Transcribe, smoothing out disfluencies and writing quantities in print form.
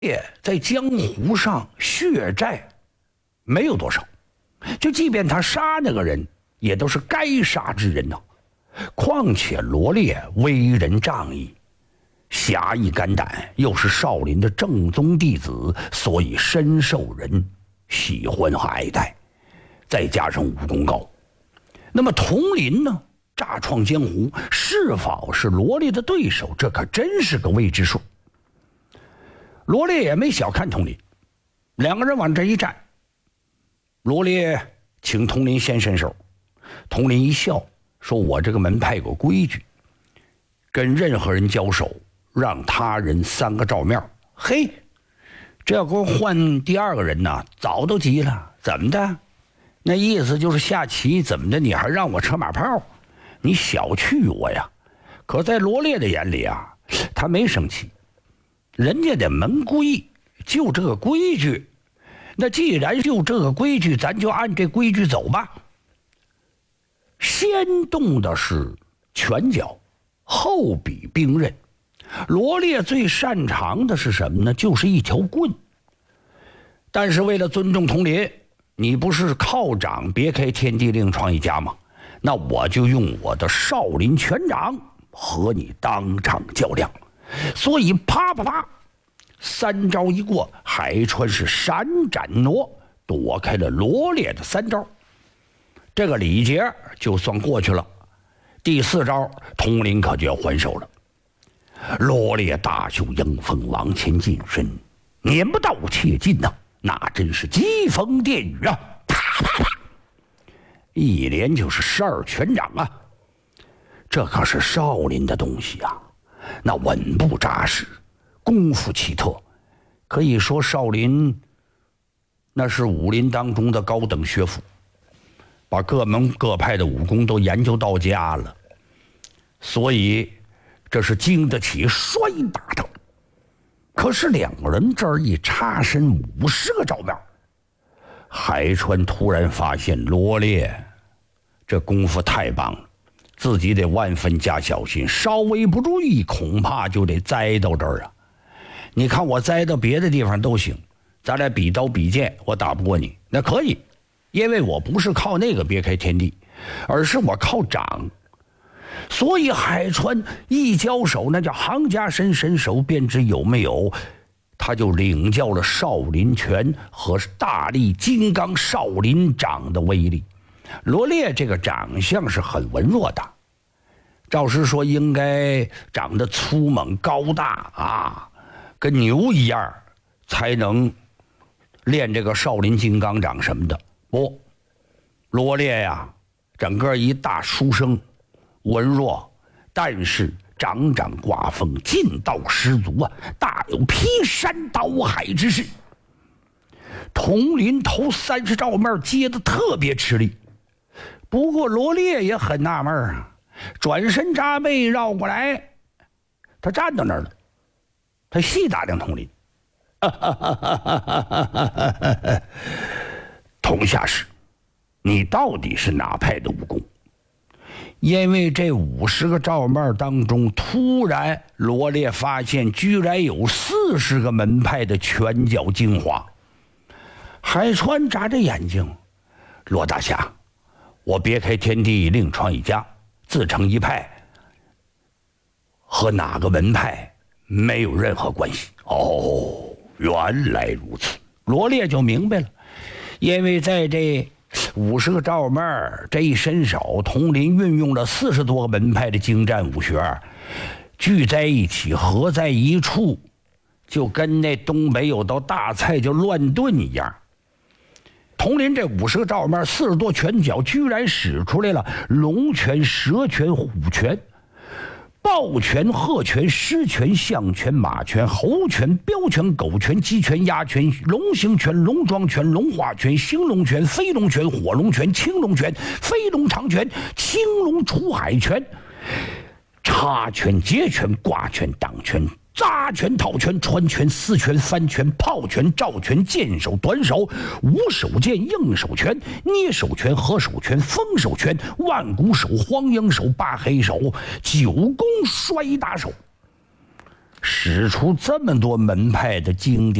在江湖上血债没有多少，就即便他杀那个人，也都是该杀之人呐。况且罗烈为人仗义，侠义肝胆，又是少林的正宗弟子，所以深受人喜欢和爱戴。再加上武功高，那么佟林呢，乍创江湖，是否是罗烈的对手，这可真是个未知数。罗烈也没小看佟林，两个人往这一站，罗烈请佟林先伸手，佟林一笑说：“我这个门派有规矩，跟任何人交手，让他人3个照面。”嘿，这要给我换第二个人呢，早都急了。怎么的？那意思就是下棋怎么的，你还让我车马炮？你小觑我呀！可在罗烈的眼里啊，他没生气，人家的门规就这个规矩，那既然就这个规矩，咱就按这规矩走吧。先动的是拳脚，后比兵刃。罗烈最擅长的是什么呢？就是一条棍。但是为了尊重佟林，你不是靠掌别开天地另创一家吗？那我就用我的少林拳掌和你当场较量。所以啪啪啪，3招一过，海川是闪展挪，躲开了罗烈的3招。这个礼节就算过去了。第4招，佟林可就要还手了。罗烈大袖迎风往前近身，年不到切近呐，那真是疾风电雨啊！啪啪啪，一连就是12拳掌啊！这可是少林的东西啊，那稳步扎实，功夫奇特，可以说少林那是武林当中的高等学府，把各门各派的武功都研究到家了，所以这是经得起摔打的。可是两个人这儿一插身50个照面，海川突然发现罗烈这功夫太棒了，自己得万分加小心，稍微不注意恐怕就得栽到这儿啊！你看我栽到别的地方都行，咱俩比刀比剑，我打不过你，那可以，因为我不是靠那个别开天地，而是我靠掌。所以海川一交手，那叫行家伸手便知有没有，他就领教了少林拳和大力金刚少林掌的威力。罗烈这个长相是很文弱的，照实说应该长得粗猛高大啊，跟牛一样，才能练这个少林金刚掌什么的。不，罗烈呀，整个一大书生，文弱，但是掌掌刮风，劲道十足啊，大有劈山倒海之势。佟林头30照面接得特别吃力，不过罗烈也很纳闷啊，转身扎背绕过来，他站到那儿了，他细打量佟林。佟下士，你到底是哪派的武功？因为这50个照面当中，突然罗烈发现居然有40个门派的拳脚精华。海川眨着眼睛，罗大侠，我别开天地另创一家，自成一派，和哪个门派没有任何关系。哦，原来如此，罗烈就明白了。因为在这50个照面这一伸手，佟林运用了40多个门派的精湛武学，聚在一起，合在一处，就跟那东北有道大菜叫乱炖一样。佟林这50个照面40多拳脚，居然使出来了龙拳、蛇拳、虎拳、豹拳、鹤拳、狮拳、象拳、马拳、猴拳、镖拳、狗拳、鸡拳、鸭拳、龙形拳、龙庄拳、龙化拳、兴龙拳、飞龙拳、火龙拳、青龙拳、飞龙长拳、青龙出海拳、插拳、截拳、挂拳、挡拳、扎拳、套拳、穿拳、撕拳、翻拳、炮拳、照拳、剑手、短手、无手剑、硬手拳、捏手拳、合手拳、封手拳、万古手、黄鹰手、八黑手、九宫摔打手。 使出这么多门派的经典。